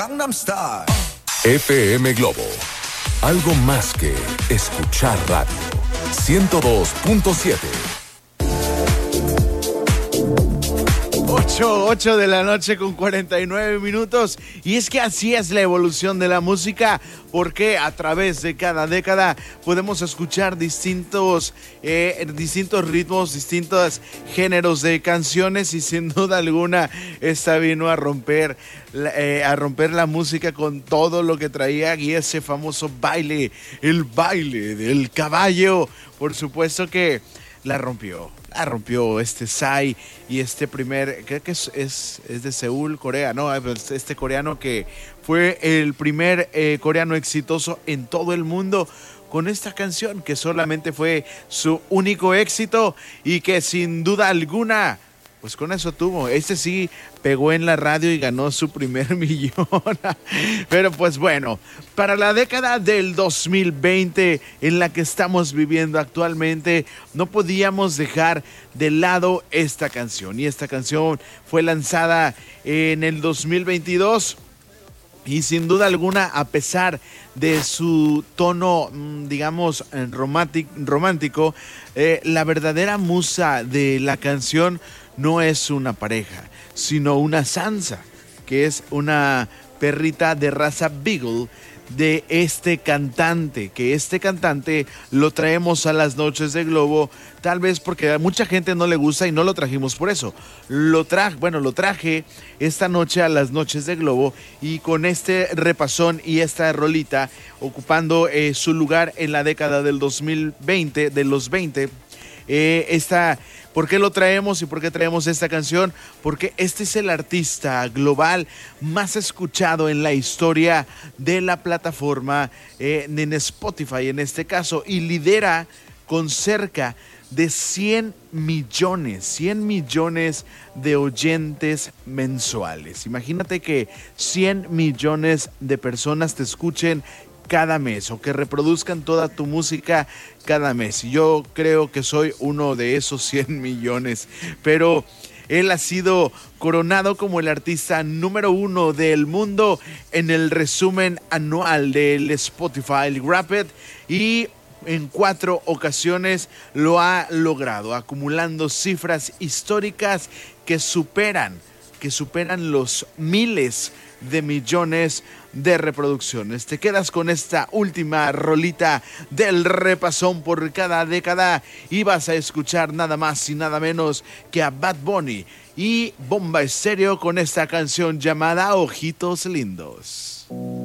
Gangnam Style. FM Globo. Algo más que escuchar radio. 102.7. 8 de la noche con 49 minutos. Y es que así es la evolución de la música, porque a través de cada década podemos escuchar distintos ritmos, distintos géneros de canciones, y sin duda alguna esta vino a romper la música con todo lo que traía, y ese famoso baile, el baile del caballo, por supuesto que la rompió este Psy, y este primer, creo que es de Seúl, Corea, no, este coreano que fue el primer coreano exitoso en todo el mundo con esta canción, que solamente fue su único éxito y que sin duda alguna, pues con eso tuvo. Este sí pegó en la radio y ganó su primer millón. Pero pues bueno, para la década del 2020 en la que estamos viviendo actualmente, no podíamos dejar de lado esta canción. Y esta canción fue lanzada en el 2022. Y sin duda alguna, a pesar de su tono, digamos, romántico, la verdadera musa de la canción no es una pareja, sino una Sansa, que es una perrita de raza Beagle de este cantante, que este cantante lo traemos a las noches de Globo, tal vez porque a mucha gente no le gusta y no lo trajimos por eso. Lo traje esta noche a las noches de Globo, y con este repasón y esta rolita ocupando su lugar en la década del 2020, de los 20, ¿por qué lo traemos y por qué traemos esta canción? Porque este es el artista global más escuchado en la historia de la plataforma, en Spotify en este caso, y lidera con cerca de 100 millones de oyentes mensuales. Imagínate que 100 millones de personas te escuchen cada mes, o que reproduzcan toda tu música cada mes. Y yo creo que soy uno de esos 100 millones, pero él ha sido coronado como el artista número 1 del mundo en el resumen anual del Spotify Wrapped, y en 4 ocasiones lo ha logrado, acumulando cifras históricas que superan los miles de millones de reproducciones. Te quedas con esta última rolita del repasón por cada década y vas a escuchar nada más y nada menos que a Bad Bunny y Bomba Estéreo con esta canción llamada Ojitos Lindos.